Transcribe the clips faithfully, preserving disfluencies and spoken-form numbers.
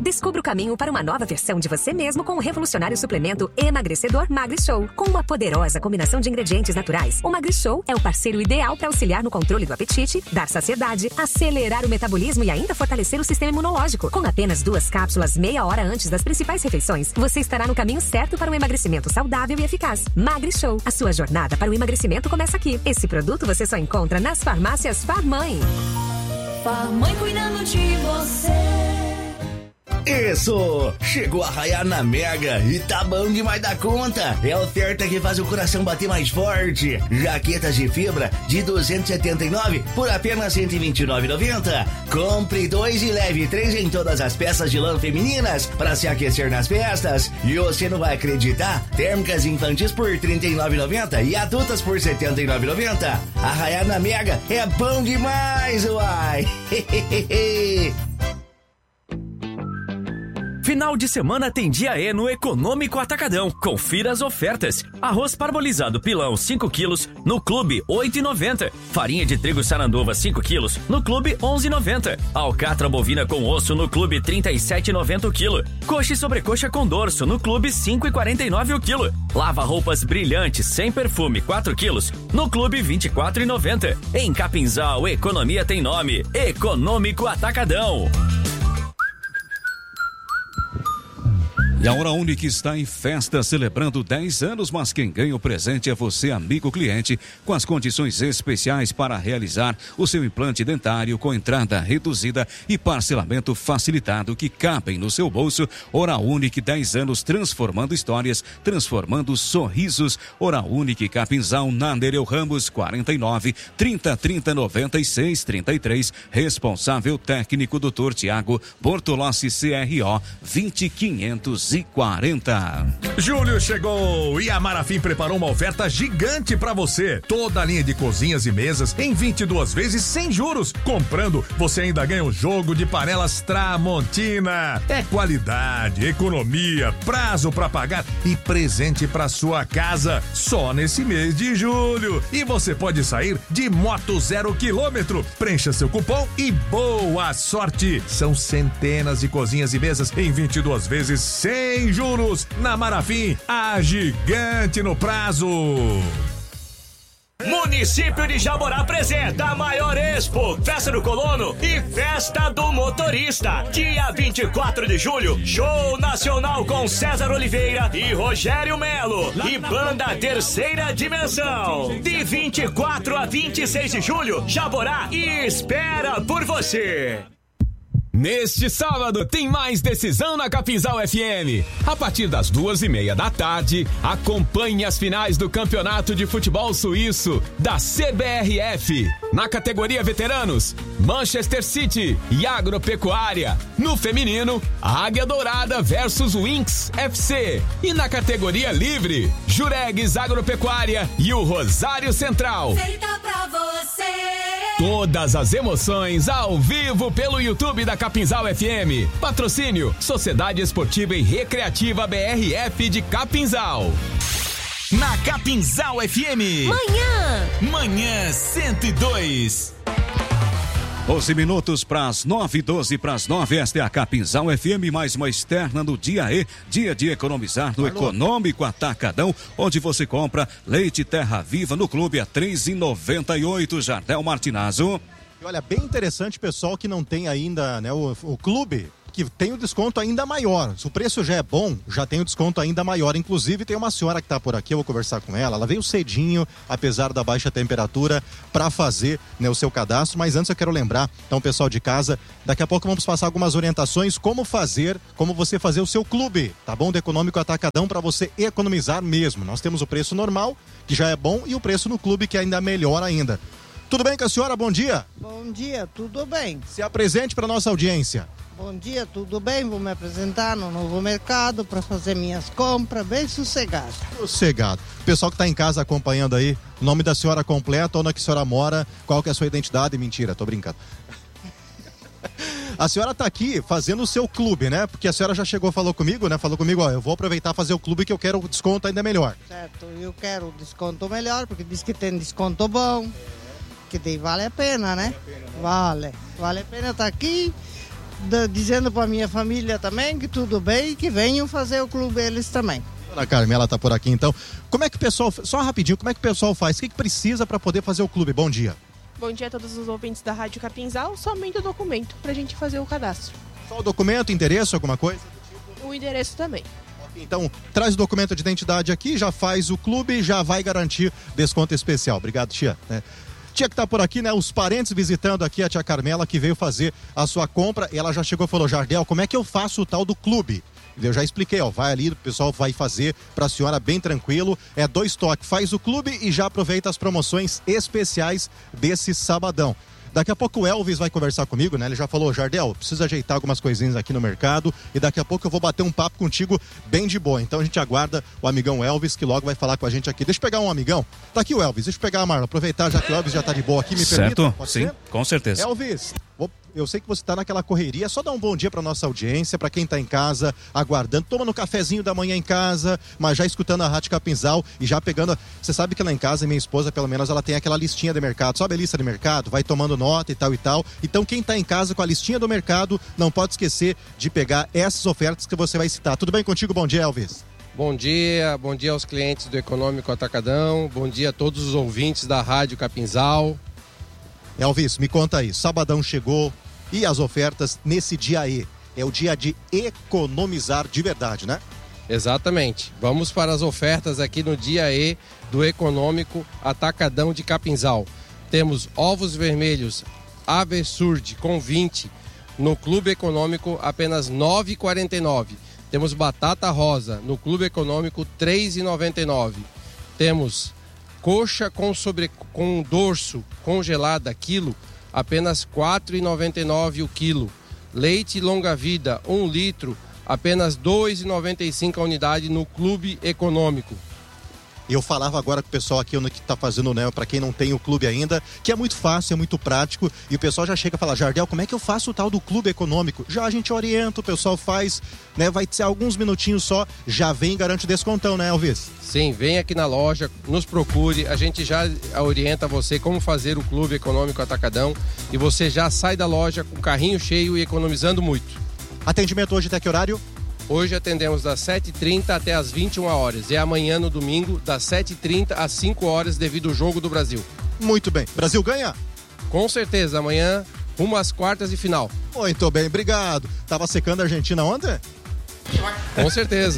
Descubra o caminho para uma nova versão de você mesmo com o revolucionário suplemento emagrecedor MagriShow. Com uma poderosa combinação de ingredientes naturais, o MagriShow é o parceiro ideal para auxiliar no controle do apetite, dar saciedade, acelerar o metabolismo e ainda fortalecer o sistema imunológico. Com apenas duas cápsulas meia hora antes das principais refeições, você estará no caminho certo para um emagrecimento saudável e eficaz. MagriShow, a sua jornada para o emagrecimento começa aqui. Esse produto você só encontra nas farmácias Farmãe. Farmãe cuidando de você. Isso! Chegou a Arraiá na Mega e tá bom demais da conta. É a oferta que faz o coração bater mais forte. Jaquetas de fibra de duzentos e setenta e nove por apenas cento e vinte e nove reais e noventa centavos. Compre dois e leve três em todas as peças de lã femininas para se aquecer nas festas. E você não vai acreditar? Térmicas infantis por trinta e nove reais e noventa centavos e adultas por setenta e nove reais e noventa centavos. Arraiá na Mega é bom demais, uai! Final de semana tem dia E no Econômico Atacadão. Confira as ofertas. Arroz parbolizado pilão cinco quilos no Clube oito reais e noventa centavos. Farinha de trigo Saranduva cinco quilos no Clube onze reais e noventa centavos. Alcatra bovina com osso no Clube trinta e sete reais e noventa centavos o quilo. Coxa e sobrecoxa com dorso no Clube cinco reais e quarenta e nove centavos o quilo. Lava roupas brilhantes sem perfume quatro quilos no Clube vinte e quatro reais e noventa centavos. Em Capinzal, economia tem nome. Econômico Atacadão. E a Hora Única está em festa, celebrando dez anos, mas quem ganha o presente é você, amigo cliente, com as condições especiais para realizar o seu implante dentário com entrada reduzida e parcelamento facilitado que cabem no seu bolso. Hora Única, dez anos transformando histórias, transformando sorrisos. Hora Única, Capinzal, na Nereu Ramos, quarenta e nove, trinta, trinta, noventa e seis, trinta e três. Responsável técnico, doutor Tiago Bortolossi, C R O vinte quinhentos e quarenta. Julho chegou e a Marafim preparou uma oferta gigante pra você. Toda a linha de cozinhas e mesas em vinte e duas vezes sem juros. Comprando, você ainda ganha um jogo de panelas Tramontina. É qualidade, economia, prazo pra pagar e presente pra sua casa. Só nesse mês de julho. E você pode sair de moto zero quilômetro. Preencha seu cupom e boa sorte. São centenas de cozinhas e mesas em vinte e duas vezes sem Sem juros, na Marafim, a gigante no prazo. Município de Jaborá apresenta a maior expo, Festa do Colono e Festa do Motorista. Dia vinte e quatro de julho, show nacional com César Oliveira e Rogério Melo e banda Terceira Dimensão. De vinte e quatro a vinte e seis de julho, Jaborá espera por você. Neste sábado tem mais decisão na Capinzal F M. A partir das duas e meia da tarde, acompanhe as finais do Campeonato de Futebol Suíço da C B R F. Na categoria veteranos, Manchester City e Agropecuária. No feminino, Águia Dourada versus Winx F C. E na categoria livre, Juregues Agropecuária e o Rosário Central. Feita pra você. Todas as emoções ao vivo pelo YouTube da Capinzal F M. Patrocínio Sociedade Esportiva e Recreativa B R F de Capinzal. Na Capinzal F M. Manhã. Manhã cento e dois. doze minutos para as nove, doze para as nove. Esta é a Capinzal F M, mais uma externa no dia E, dia de economizar no Alô. Econômico Atacadão, onde você compra leite Terra Viva no clube a três reais e noventa e oito centavos. Jardel Martinazzo. E olha, bem interessante, pessoal que não tem ainda, né, o, o clube, que tem o desconto ainda maior. Se o preço já é bom, já tem o desconto ainda maior. Inclusive, tem uma senhora que está por aqui, eu vou conversar com ela. Ela veio cedinho, apesar da baixa temperatura, para fazer, né, o seu cadastro. Mas antes eu quero lembrar, então, pessoal de casa, daqui a pouco vamos passar algumas orientações como fazer, como você fazer o seu clube, tá bom? Do Econômico Atacadão, para você economizar mesmo. Nós temos o preço normal, que já é bom, e o preço no clube, que é ainda melhor ainda. Tudo bem com a senhora? Bom dia. Bom dia, tudo bem. Se apresente para nossa audiência. Bom dia, tudo bem? Vou me apresentar no novo mercado para fazer minhas compras, bem sossegado. Sossegado. Pessoal que está em casa acompanhando aí, o nome da senhora completo, onde a senhora mora, qual que é a sua identidade? Mentira, tô brincando. A senhora está aqui fazendo o seu clube, né? Porque a senhora já chegou, falou comigo, né? Falou comigo, ó, eu vou aproveitar fazer o clube que eu quero o desconto ainda melhor. Certo, eu quero o desconto melhor, porque diz que tem desconto bom, que daí vale a pena, né? Vale, vale a pena estar aqui. da, dizendo para minha família também que tudo bem e que venham fazer o clube eles também. A Carmela tá por aqui então. Como é que o pessoal, só rapidinho, como é que o pessoal faz? O que, que precisa para poder fazer o clube? Bom dia. Bom dia a todos os ouvintes da Rádio Capinzal. Somente o documento pra gente fazer o cadastro. Só o documento, endereço, alguma coisa? O endereço também. Então, traz o documento de identidade aqui, já faz o clube e já vai garantir desconto especial. Obrigado, tia. É. Tia que tá por aqui, né? Os parentes visitando aqui a tia Carmela, que veio fazer a sua compra. Ela já chegou e falou: Jardel, como é que eu faço o tal do clube? Eu já expliquei, ó, vai ali, o pessoal vai fazer pra senhora bem tranquilo. É dois toques, faz o clube e já aproveita as promoções especiais desse sabadão. Daqui a pouco o Elvis vai conversar comigo, né? Ele já falou: Jardel, preciso ajeitar algumas coisinhas aqui no mercado e daqui a pouco eu vou bater um papo contigo bem de boa. Então a gente aguarda o amigão Elvis, que logo vai falar com a gente aqui. Deixa eu pegar um amigão. Tá aqui o Elvis, deixa eu pegar a Marla, aproveitar já que o Elvis já tá de boa aqui, me certo? permita? Pode Sim, ser? Com certeza. Elvis, vou... eu sei que você está naquela correria, só dar um bom dia para nossa audiência, para quem está em casa, aguardando, tomando um cafezinho da manhã em casa, mas já escutando a Rádio Capinzal e já pegando, você sabe que lá em casa, minha esposa, pelo menos, ela tem aquela listinha de mercado, sabe a lista de mercado? Vai tomando nota e tal e tal, então quem está em casa com a listinha do mercado, não pode esquecer de pegar essas ofertas que você vai citar. Tudo bem contigo? Bom dia, Elvis. Bom dia, bom dia aos clientes do Econômico Atacadão, bom dia a todos os ouvintes da Rádio Capinzal. Elvis, me conta aí, sabadão chegou e as ofertas nesse dia aí, é o dia de economizar de verdade, né? Exatamente, vamos para as ofertas aqui no dia E do Econômico Atacadão de Capinzal. Temos ovos vermelhos Avesurde com vinte, no Clube Econômico apenas nove reais e quarenta e nove centavos. Temos batata rosa no Clube Econômico três reais e noventa e nove centavos. Temos coxa com, sobre, com dorso congelada quilo, apenas quatro reais e noventa e nove centavos o quilo. Leite longa vida, um litro, apenas dois reais e noventa e cinco centavos a unidade no Clube Econômico. Eu falava agora com o pessoal aqui que está fazendo, né, para quem não tem o clube ainda, que é muito fácil, é muito prático, e o pessoal já chega a falar: Jardel, como é que eu faço o tal do clube econômico? Já a gente orienta, o pessoal faz, né, vai ser alguns minutinhos só, já vem e garante descontão, né, Elvis? Sim, vem aqui na loja, nos procure, a gente já orienta você como fazer o Clube Econômico Atacadão e você já sai da loja com o carrinho cheio e economizando muito. Atendimento hoje até que horário? Hoje atendemos das sete e trinta até as vinte e uma horas. E amanhã, no domingo, das sete e trinta às cinco horas, devido ao jogo do Brasil. Muito bem. Brasil ganha? Com certeza. Amanhã, rumo às quartas de final. Muito bem, obrigado. Tava secando a Argentina ontem? Com certeza.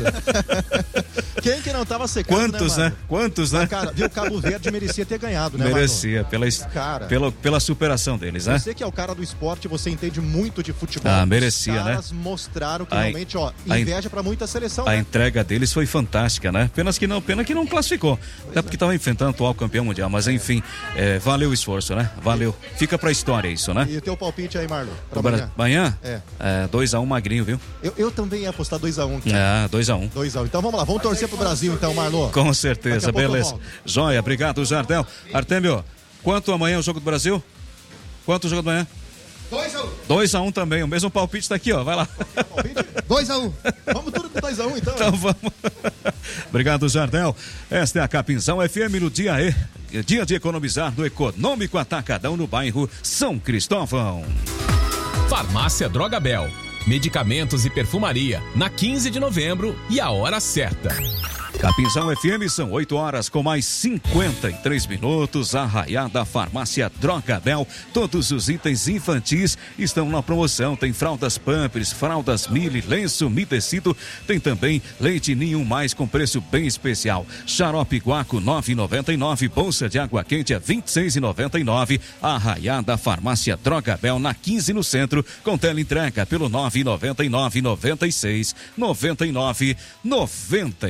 Quem que não tava secando, Quantos, né? né? Quantos, né? Mas, cara, viu, o Cabo Verde merecia ter ganhado, né, Merecia, pela, cara, pela, pela superação deles, né? Você que é o cara do esporte, você entende muito de futebol. Ah, merecia, né? Os caras mostraram que a, realmente, ó, inveja para muita seleção, A né? entrega deles foi fantástica, né? Apenas que não, pena que não classificou. Até porque estava enfrentando o atual campeão mundial, mas enfim, é, valeu o esforço, né? Valeu. Fica pra história isso, né? E o teu palpite aí, Marlon? Pra amanhã? Amanhã? É. dois a um magrinho, viu? Eu, eu também ia apostar dois a um. Ah, dois a um. dois a um. Então vamos lá, vamos torcer pro Brasil então, Marlon. Com certeza, beleza. Joia, obrigado, Jardel. Artêmio, quanto amanhã o jogo do Brasil? Quanto o jogo do amanhã? dois a um. dois a um também, o mesmo palpite tá aqui, ó, vai lá. dois a um. Vamos tudo com dois a um então. Então vamos. Obrigado, Jardel. Esta é a Capinzal F M no dia E. Dia de economizar no Econômico Atacadão no bairro São Cristóvão. Farmácia Droga Bel. Medicamentos e perfumaria, na quinze de novembro e a hora certa. Capinzal F M, são oito horas com mais cinquenta e três minutos. Arraiada Farmácia Droga Bel. Todos os itens infantis estão na promoção. Tem fraldas Pampers, fraldas Mili, lenço umedecido. Tem também leite Ninho Mais com preço bem especial. Xarope Guaco nove reais e noventa e nove. Bolsa de água quente a vinte e seis reais e noventa e nove. Arraiada Farmácia Droga Bel na quinze no centro. Com teleentrega pelo nove reais e noventa e nove, noventa e seis, noventa e nove, noventa.